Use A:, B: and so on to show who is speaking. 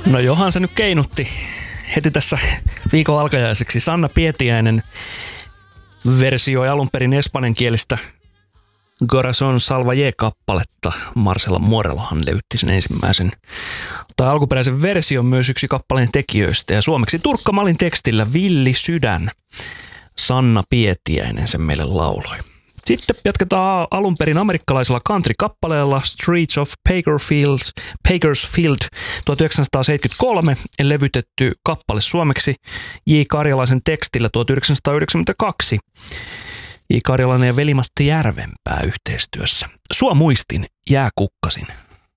A: No johan se nyt keinutti heti tässä viikon alkajaiseksi. Sanna Pietiäinen versioi alun perin espanjankielistä Corazon Salvaje-kappaletta. Marcela Morelohan levytti sen ensimmäisen tai alkuperäisen version, myös yksi kappaleen tekijöistä. Ja suomeksi Turkka Malin tekstillä Villi sydän. Sanna Pietiäinen sen meille lauloi. Sitten jatketaan alun perin amerikkalaisella country-kappaleella Streets of Bakersfield 1973 levytetty kappale suomeksi J. Karjalaisen tekstillä 1992. J. Karjalainen ja Veli-Matti Järvenpää yhteistyössä. Sua muistin, jää kukkasin.